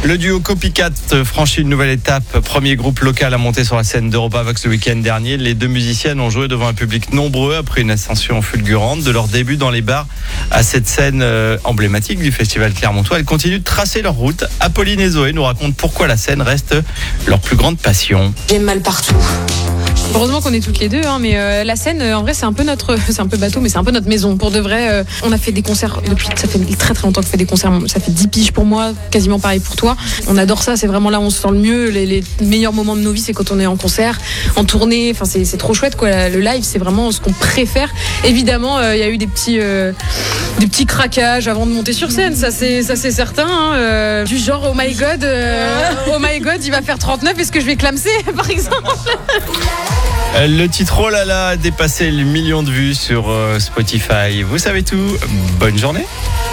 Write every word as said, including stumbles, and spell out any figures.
Le duo Copycat franchit une nouvelle étape. Premier groupe local à monter sur la scène d'Europa Vox le week-end dernier. Les deux musiciennes ont joué devant un public nombreux après une ascension fulgurante de leur début dans les bars à cette scène emblématique du festival Clermontois. Elles continuent de tracer leur route. Apolline et Zoé nous racontent pourquoi la scène reste leur plus grande passion. J'ai mal partout. Heureusement qu'on est toutes les deux, hein, mais euh, la scène, euh, en vrai, c'est un peu notre, c'est un peu bateau, mais c'est un peu notre maison. Pour de vrai, euh, on a fait des concerts depuis, ça fait très très longtemps qu'on fait des concerts. Ça fait dix piges pour moi, quasiment pareil pour toi. On adore ça, c'est vraiment là où on se sent le mieux. Les, les meilleurs moments de nos vies, c'est quand on est en concert, en tournée. Enfin, c'est, c'est trop chouette, quoi. Le live, c'est vraiment ce qu'on préfère. Évidemment, il euh, y a eu des petits, euh, des petits craquages avant de monter sur scène. Ça, c'est, ça, c'est certain. Hein, euh, du genre, oh my god, euh, oh my god, il va faire trente-neuf. Est-ce que je vais clamser, par exemple? Le titre Oh là là a dépassé le million de vues sur Spotify. Vous savez tout. Bonne journée.